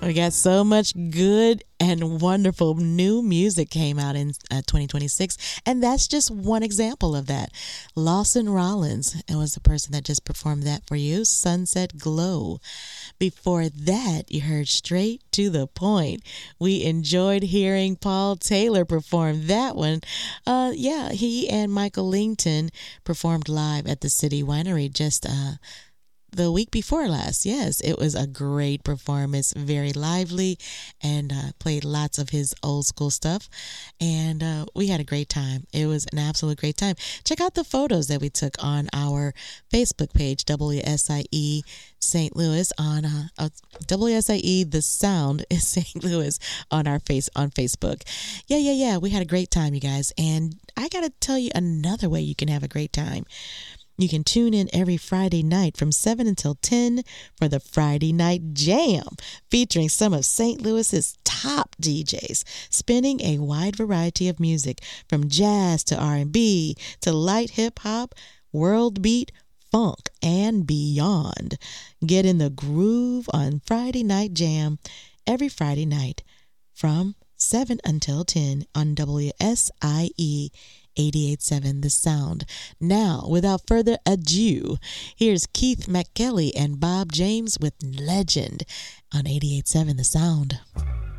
We got so much good and wonderful new music came out in 2026, and that's just one example of that. Lawson Rollins was the person that just performed that for you, Sunset Glow. Before that, you heard Straight to the Point. We enjoyed hearing Paul Taylor perform that one. He and Michael Langton performed live at the City Winery just the week before last. Yes, it was a great performance, very lively, and played lots of his old school stuff. And we had a great time. It was an absolute great time. Check out the photos that we took on our Facebook page, WSIE St. Louis, on WSIE The Sound is St. Louis on Facebook. Yeah. We had a great time, you guys. And I got to tell you another way you can have a great time. You can tune in every Friday night from 7 until 10 for the Friday Night Jam, featuring some of St. Louis's top DJs, spinning a wide variety of music from jazz to R&B to light hip-hop, world beat, funk, and beyond. Get in the groove on Friday Night Jam every Friday night from 7 until 10 on WSIE 88.7 The Sound. Now, without further ado, here's Keith McKelly and Bob James with Legend on 88.7 The Sound.